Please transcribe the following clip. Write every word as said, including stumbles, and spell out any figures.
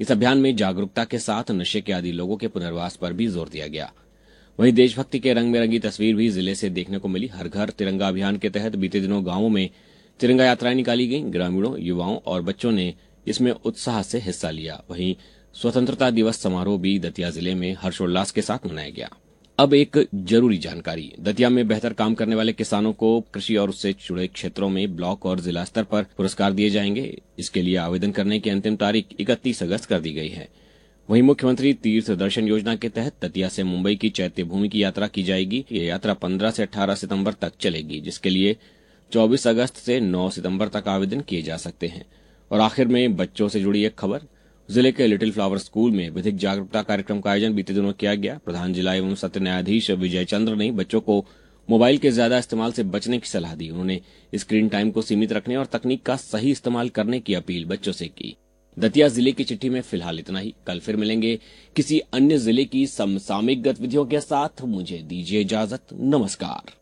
इस अभियान में जागरूकता के साथ नशे के आदी लोगों के पुनर्वास पर भी जोर दिया गया। वहीं देशभक्ति के रंग में रंगी तस्वीर भी जिले से देखने को मिली। हर घर तिरंगा अभियान के तहत बीते दिनों गांवों में तिरंगा यात्राएं निकाली गईं। ग्रामीणों, युवाओं और बच्चों ने इसमें उत्साह से हिस्सा लिया। वहीं स्वतंत्रता दिवस समारोह भी दतिया जिले में हर्षोल्लास के साथ मनाया गया। अब एक जरूरी जानकारी, दतिया में बेहतर काम करने वाले किसानों को कृषि और उससे जुड़े क्षेत्रों में ब्लॉक और जिला स्तर पर पुरस्कार दिए जाएंगे। इसके लिए आवेदन करने की अंतिम तारीख इकतीस अगस्त कर दी गई है। वहीं मुख्यमंत्री तीर्थ दर्शन योजना के तहत दतिया से मुंबई की चैत्य भूमि की यात्रा की जाएगी। ये यात्रा पंद्रह से अठारह सितंबर तक चलेगी, जिसके लिए चौबीस अगस्त से नौ सितंबर तक आवेदन किए जा सकते हैं। और आखिर में बच्चों से जुड़ी एक खबर, जिले के लिटिल फ्लावर स्कूल में विधिक जागरूकता कार्यक्रम का आयोजन बीते दिनों किया गया। प्रधान जिला एवं सत्र न्यायाधीश विजय चंद्र ने बच्चों को मोबाइल के ज्यादा इस्तेमाल से बचने की सलाह दी। उन्होंने स्क्रीन टाइम को सीमित रखने और तकनीक का सही इस्तेमाल करने की अपील बच्चों से की। दतिया जिले की चिट्ठी में फिलहाल इतना ही। कल फिर मिलेंगे किसी अन्य जिले की समसामयिक गतिविधियों के साथ। मुझे दीजिए इजाजत। नमस्कार।